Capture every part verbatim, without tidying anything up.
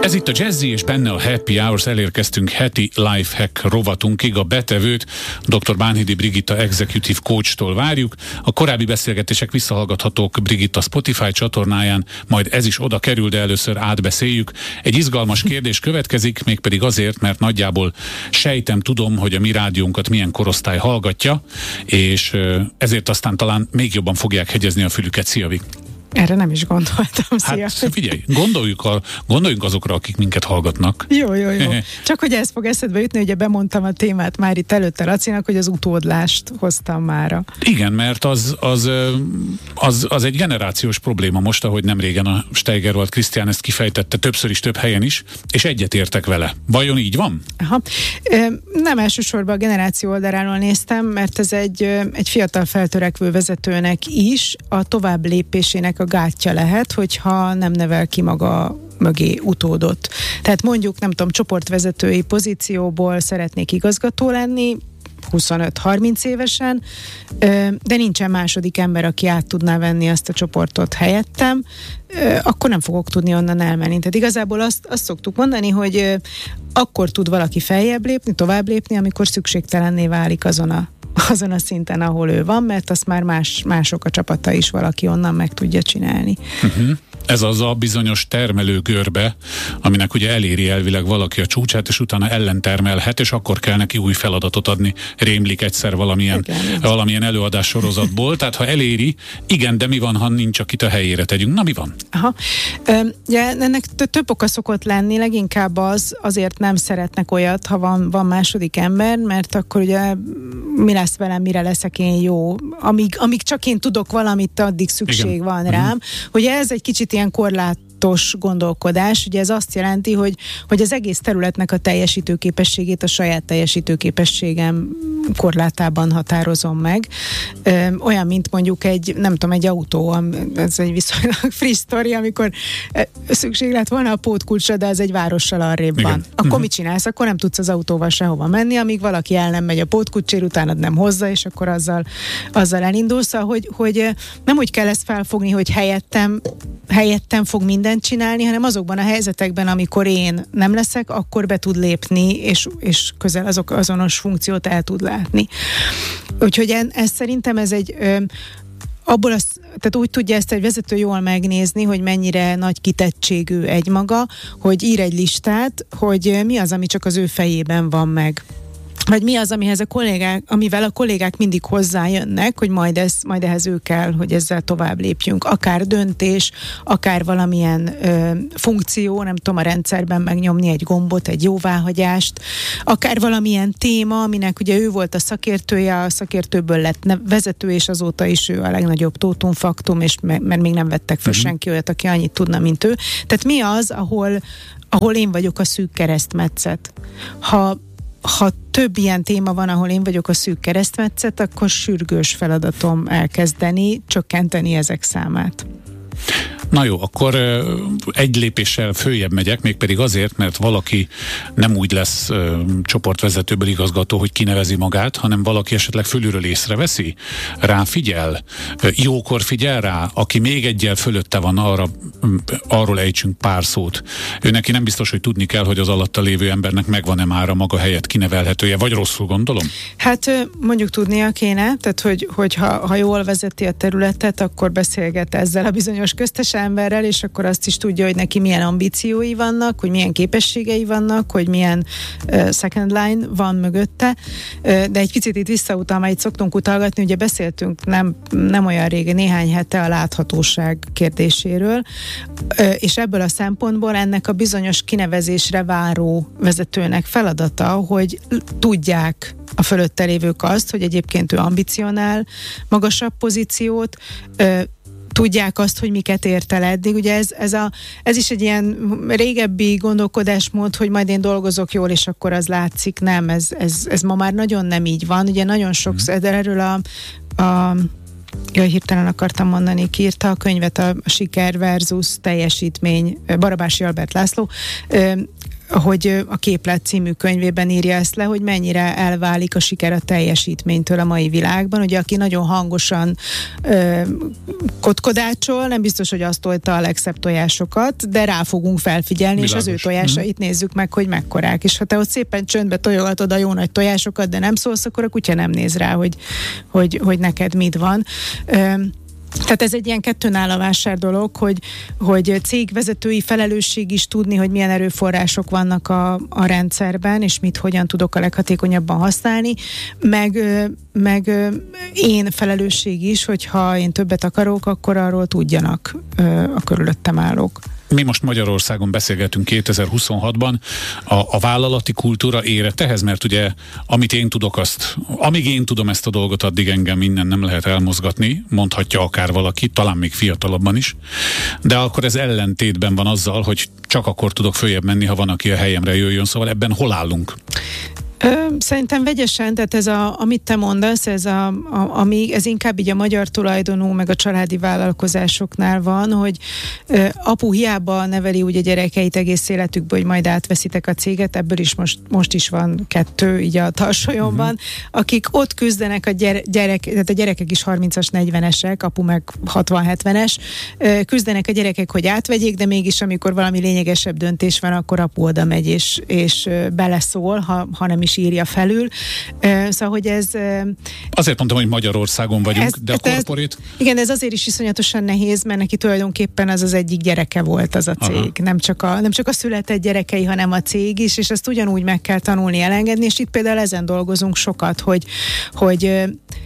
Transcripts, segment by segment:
Ez itt a Jazzy, és benne a Happy Hours. Elérkeztünk heti Lifehack rovatunkig. A betevőt dr. Bánhidi Brigitta Executive Coach-tól várjuk. A korábbi beszélgetések visszahallgathatók Brigitta Spotify csatornáján, majd ez is oda kerül, de először átbeszéljük. Egy izgalmas kérdés következik, mégpedig azért, mert nagyjából sejtem, tudom, hogy a mi rádiónkat milyen korosztály hallgatja, és ezért aztán talán még jobban fogják hegyezni a fülüket. Szia, Vik! Erre nem is gondoltam, szia. Hát figyelj, gondoljuk a, gondoljunk azokra, akik minket hallgatnak. Jó, jó, jó. Csak hogy ez fog eszedbe jutni, ugye bemondtam a témát már itt előtte Lacinak, hogy az utódlást hoztam mára. Igen, mert az, az, az, az egy generációs probléma most, ahogy nem régen a Steigerwald Krisztián ezt kifejtette többször is, több helyen is, és egyetértek vele. Vajon így van? Aha. Nem elsősorban a generáció oldaláról néztem, mert ez egy, egy fiatal feltörekvő vezetőnek is a tovább lépésének a gátja lehet, hogyha nem nevel ki maga mögé utódot. Tehát mondjuk, nem tudom, csoportvezetői pozícióból szeretnék igazgató lenni, huszonöt-harminc évesen, de nincsen második ember, aki át tudná venni azt a csoportot helyettem, akkor nem fogok tudni onnan elmenni. Tehát igazából azt, azt szoktuk mondani, hogy akkor tud valaki feljebb lépni, tovább lépni, amikor szükségtelenné válik azon a azon a szinten, ahol ő van, mert azt már más, mások a csapata is valaki onnan meg tudja csinálni. Uh-huh. Ez az a bizonyos termelőgörbe, aminek ugye eléri elvileg valaki a csúcsát, és utána ellentermelhet, és akkor kell neki új feladatot adni. Rémlik egyszer valamilyen, igen, valamilyen előadás sorozatból. Tehát ha eléri, igen, de mi van, ha nincs, akit a helyére tegyünk? Na, mi van? Aha. Ja, ennek több oka szokott lenni, leginkább az, azért nem szeretnek olyat, ha van, van második ember, mert akkor ugye mi lesz velem, mire leszek én jó. Amíg, amíg csak én tudok valamit, addig szükség igen. van rám. Uh-huh. Ugye ez egy kicsit ilyen korlátos gondolkodás. Ugye ez azt jelenti, hogy, hogy az egész területnek a teljesítőképességét a saját teljesítőképességem korlátában határozom meg. Ö, olyan, mint mondjuk egy, nem tudom, egy autó, ez egy viszonylag friss sztori, amikor szükség lett volna a pótkulcsra, de az egy várossal arrébb igen. van. Akkor uh-huh. mit csinálsz? Akkor nem tudsz az autóval sehova menni, amíg valaki el nem megy a pótkulcsér, utánad nem hozza, és akkor azzal, azzal elindulsz, hogy, hogy nem úgy kell ezt felfogni, hogy helyettem helyettem fog mindent csinálni, hanem azokban a helyzetekben, amikor én nem leszek, akkor be tud lépni, és, és közel azok azonos funkciót el tud látni. Úgyhogy en, ez szerintem ez egy ö, abból az, tehát úgy tudja ezt egy vezető jól megnézni, hogy mennyire nagy kitettségű egymaga, hogy ír egy listát, hogy mi az, ami csak az ő fejében van meg. Vagy mi az, amihez a kollégák, amivel a kollégák mindig hozzájönnek, hogy majd, ez, majd ehhez ő kell, hogy ezzel tovább lépjünk. Akár döntés, akár valamilyen ö, funkció, nem tudom, a rendszerben megnyomni egy gombot, egy jóváhagyást, akár valamilyen téma, aminek ugye ő volt a szakértője, a szakértőből lett vezető, és azóta is ő a legnagyobb tótum faktum, és me, mert még nem vettek fel uh-huh. senki olyat, aki annyit tudna, mint ő. Tehát mi az, ahol, ahol én vagyok a szűk keresztmetszet? Ha Ha több ilyen téma van, ahol én vagyok a szűk keresztmetszet, akkor sürgős feladatom elkezdeni, csökkenteni ezek számát. Na jó, akkor egy lépéssel följebb megyek, mégpedig azért, mert valaki nem úgy lesz ö, csoportvezetőből igazgató, hogy kinevezi magát, hanem valaki esetleg fölülről észreveszi, rá figyel, jókor figyel rá, aki még egyel fölötte van, arra, arról ejtsünk pár szót. Ő neki nem biztos, hogy tudni kell, hogy az alatta lévő embernek megvan-e már a maga helyett kinevelhetője, vagy rosszul gondolom? Hát mondjuk tudnia kéne, tehát hogy, hogy ha, ha jól vezeti a területet, akkor beszélget ezzel a bizonyos köztes emberrel, és akkor azt is tudja, hogy neki milyen ambíciói vannak, hogy milyen képességei vannak, hogy milyen uh, second line van mögötte. Uh, de egy picit itt visszautalva, itt szoktunk utalgatni, ugye beszéltünk nem, nem olyan régen, néhány hete a láthatóság kérdéséről, uh, és ebből a szempontból ennek a bizonyos kinevezésre váró vezetőnek feladata, hogy tudják a fölötte lévők azt, hogy egyébként ő ambicionál magasabb pozíciót, uh, tudják azt, hogy miket ért el eddig. Ugye ez, ez, a, ez is egy ilyen régebbi gondolkodásmód, hogy majd én dolgozok jól, és akkor az látszik. Nem, ez, ez, ez ma már nagyon nem így van. Ugye nagyon sokszor, de erről a, a jaj, hirtelen akartam mondani, ki írta a könyvet, a, a siker versus teljesítmény, Barabási Albert László. hogy a Képlet című könyvében írja ezt le, hogy mennyire elválik a siker a teljesítménytől a mai világban. Ugye aki nagyon hangosan ö, kotkodácsol, nem biztos, hogy azt tolta a legszebb tojásokat, de rá fogunk felfigyelni, Világos. És az ő tojásait mm. nézzük meg, hogy mekkorák. És ha te ott szépen csöndbe tojogatod a jó nagy tojásokat, de nem szólsz, akkor a kutya nem néz rá, hogy, hogy, hogy neked mit van. Ö, Tehát ez egy ilyen kettőn áll a vásár dolog, hogy, hogy cégvezetői felelősség is tudni, hogy milyen erőforrások vannak a, a rendszerben, és mit hogyan tudok a leghatékonyabban használni, meg, meg én felelősség is, hogyha én többet akarok, akkor arról tudjanak a körülöttem állók. Mi most Magyarországon beszélgetünk kétezer-huszonhatban, a, a vállalati kultúra érett ehhez, mert ugye amit én tudok, azt, amíg én tudom ezt a dolgot, addig engem innen nem lehet elmozgatni, mondhatja akár valaki, talán még fiatalabban is, de akkor ez ellentétben van azzal, hogy csak akkor tudok följebb menni, ha van, aki a helyemre jöjjön, szóval ebben hol állunk? Ö, szerintem vegyesen, tehát ez a, amit te mondasz, ez, a, a, ami, ez inkább így a magyar tulajdonú, meg a családi vállalkozásoknál van, hogy ö, apu hiába neveli úgy a gyerekeit egész életükből, hogy majd átveszitek a céget, ebből is most, most is van kettő így a tarsolyomban, uh-huh. akik ott küzdenek a gyere, gyerek, tehát a gyerekek is harmincas, negyvenesek, apu meg hatvan-hetvenes, ö, küzdenek a gyerekek, hogy átvegyék, de mégis amikor valami lényegesebb döntés van, akkor apu oda megy és, és beleszól, ha, ha nem is írja felül. Szóval, hogy ez... Azért mondtam, hogy Magyarországon vagyunk, ez, de a korporét... Igen, ez azért is iszonyatosan nehéz, mert neki tulajdonképpen az az egyik gyereke volt az a cég. Nem csak a, nem csak a született gyerekei, hanem a cég is, és ezt ugyanúgy meg kell tanulni, elengedni, és itt például ezen dolgozunk sokat, hogy, hogy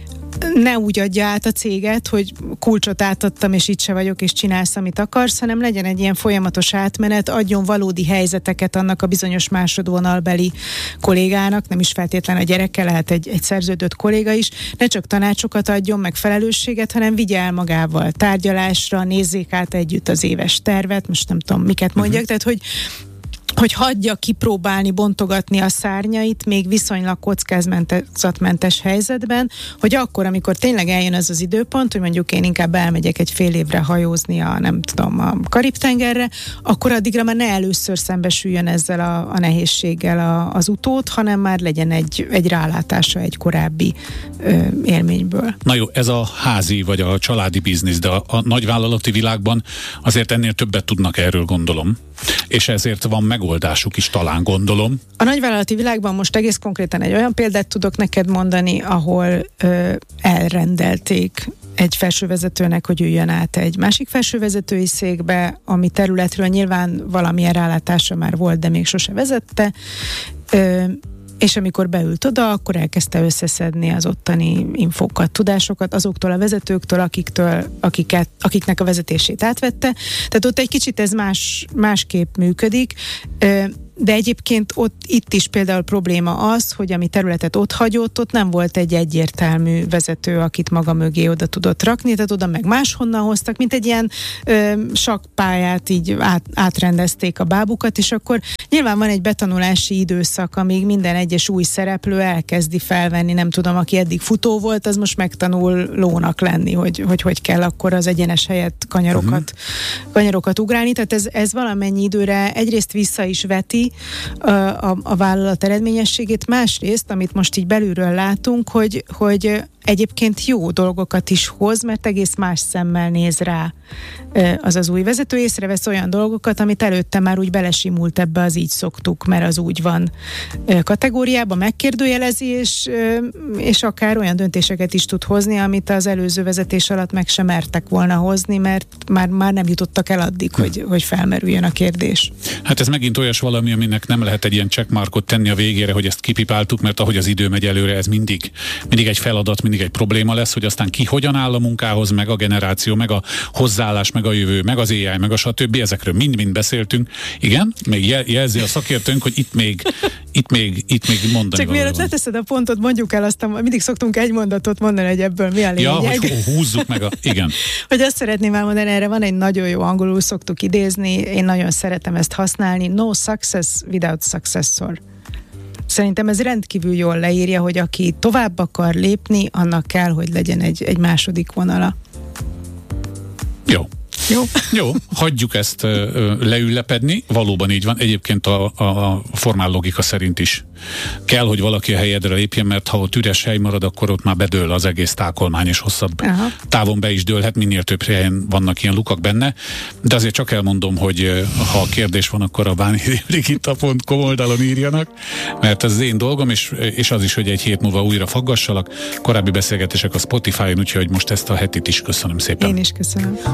ne úgy adja át a céget, hogy kulcsot átadtam, és itt se vagyok, és csinálsz, amit akarsz, hanem legyen egy ilyen folyamatos átmenet, adjon valódi helyzeteket annak a bizonyos másodvonalbeli kollégának, nem is feltétlen a gyereke, lehet egy, egy szerződött kolléga is, ne csak tanácsokat adjon, meg felelősséget, hanem vigye el magával tárgyalásra, nézzék át együtt az éves tervet, most nem tudom, miket mondjak, uh-huh. tehát, hogy hogy hagyja kipróbálni, bontogatni a szárnyait még viszonylag kockázatmentes helyzetben, hogy akkor, amikor tényleg eljön ez az időpont, hogy mondjuk én inkább elmegyek egy fél évre hajózni a, nem tudom, a Karib-tengerre, akkor addigra már ne először szembesüljön ezzel a, a nehézséggel a, az utód, hanem már legyen egy, egy rálátása egy korábbi ö, élményből. Na jó, ez a házi vagy a családi biznisz, de a, a nagyvállalati világban azért ennél többet tudnak erről, gondolom. És ezért van megoldásuk is, talán, gondolom. A nagyvállalati világban most egész konkrétan egy olyan példát tudok neked mondani, ahol ö, elrendelték egy felsővezetőnek, hogy üljön át egy másik felsővezetői székbe, ami területről nyilván valamilyen rálátása már volt, de még sose vezette. Ö, és amikor beült oda, akkor elkezdte összeszedni az ottani infókat, tudásokat azoktól a vezetőktől, akiktől, akiket, akiknek a vezetését átvette. Tehát ott egy kicsit ez más, másképp működik, de egyébként ott itt is például probléma az, hogy ami területet ott hagyott, ott nem volt egy egyértelmű vezető, akit maga mögé oda tudott rakni, tehát oda meg máshonnan hoztak, mint egy ilyen ö, sakkpályát így át, átrendezték a bábukat, és akkor nyilván van egy betanulási időszak, amíg minden egyes új szereplő elkezdi felvenni, nem tudom, aki eddig futó volt, az most megtanul lónak lenni, hogy hogy, hogy kell akkor az egyenes helyett kanyarokat, uh-huh. kanyarokat ugrálni, tehát ez, ez valamennyi időre egyrészt vissza is veti A, a, a vállalat eredményességét, másrészt, amit most így belülről látunk, hogy, hogy egyébként jó dolgokat is hoz, mert egész más szemmel néz rá az az új vezető, észrevesz olyan dolgokat, amit előtte már úgy belesimult ebbe az így szoktuk, mert az úgy van kategóriába, megkérdőjelezi, és, és akár olyan döntéseket is tud hozni, amit az előző vezetés alatt meg sem mertek volna hozni, mert már, már nem jutottak el addig, hm. hogy, hogy felmerüljön a kérdés. Hát ez megint olyas valami, aminek nem lehet egy ilyen checkmarkot tenni a végére, hogy ezt kipipáltuk, mert ahogy az idő megy előre, ez mindig, mindig egy feladat, mindig egy probléma lesz, hogy aztán ki hogyan áll a munkához, meg a generáció, meg a hozzáállás, meg a jövő, meg az á i, meg a stb. Ezekről mind-mind beszéltünk. Igen, még jel- jelzi a szakértőnk, hogy itt még, itt még, itt még mondani Csak mielőtt leteszed a pontot, mondjuk el azt, mindig szoktunk egy mondatot mondani, hogy ebből mi a lényeg. Ja, hogy húzzuk meg a... Igen. Hogy azt szeretném elmondani, erre van egy nagyon jó, angolul szoktuk idézni, én nagyon szeretem ezt használni, no success without successor. Szerintem ez rendkívül jól leírja, hogy aki tovább akar lépni, annak kell, hogy legyen egy, egy második vonala. Jó. Jó. Jó, hagyjuk ezt ö, leülepedni, valóban így van. Egyébként a, a formál logika szerint is kell, hogy valaki a helyedre lépjen, mert ha ott üres hely marad, akkor ott már bedől az egész tákolmány, és hosszabb Aha. távon be is dőlhet, minél több helyen vannak ilyen lukak benne. De azért csak elmondom, hogy ha a kérdés van, akkor a bánhidi brigitta pont com oldalon írjanak, mert ez az én dolgom, és, és az is, hogy egy hét múlva újra faggassalak. Korábbi beszélgetések a Spotify-on, úgyhogy most ezt a hetit is köszönöm szépen. Én is köszönöm.